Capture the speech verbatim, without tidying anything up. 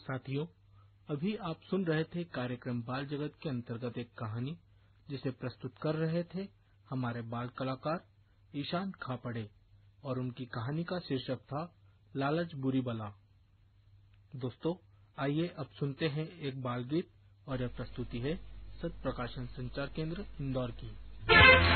साथियों, अभी आप सुन रहे थे कार्यक्रम बाल जगत के अंतर्गत एक कहानी, जिसे प्रस्तुत कर रहे थे हमारे बाल कलाकार ईशान खापड़े, और उनकी कहानी का शीर्षक था लालच बुरी बला। दोस्तों, आइए अब सुनते हैं एक बाल गीत, और यह प्रस्तुति है सत्य प्रकाशन संचार केंद्र इंदौर की।